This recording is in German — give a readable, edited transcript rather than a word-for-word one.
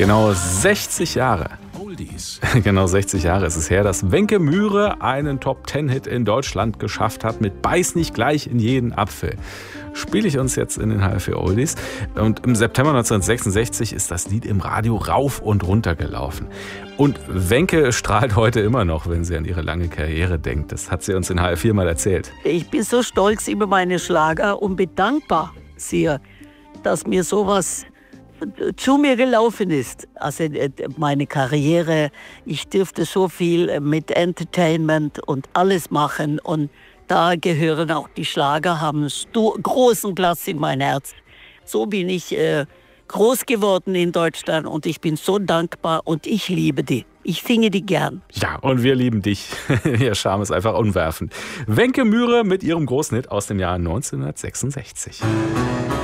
Genau 60 Jahre. Genau 60 Jahre ist es her, dass Wencke Myhre einen Top-10-Hit in Deutschland geschafft hat mit Beiß nicht gleich in jeden Apfel. Spiele ich uns jetzt in den HR4 Oldies. Und im September 1966 ist das Lied im Radio rauf und runter gelaufen. Und Wencke strahlt heute immer noch, wenn sie an ihre lange Karriere denkt. Das hat sie uns in HR4 mal erzählt. Ich bin so stolz über meine Schlager und bin dankbar sehr, dass mir sowas zu mir gelaufen ist. Also meine Karriere, ich dürfte so viel mit Entertainment und alles machen und da gehören auch die Schlager, haben großen Platz in mein Herz. So bin ich groß geworden in Deutschland und ich bin so dankbar und ich liebe die. Ich singe die gern. Ja, und wir lieben dich. Ihr Charme ist einfach unwerfend. Wencke Myhre mit ihrem großen Hit aus dem Jahr 1966.